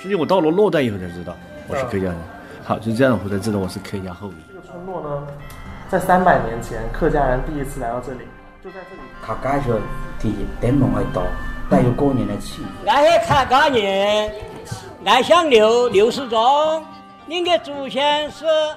实际我到了洛段以后才知道我是客家人。好，就这样我才知道我是客家后裔。 这个村落呢，在300年前，客家人第一次来到这里，就在这里。 客家人的灯笼爱到，带有过年的气氛。 俺是客家人，俺姓刘，刘世忠，您的祖先是。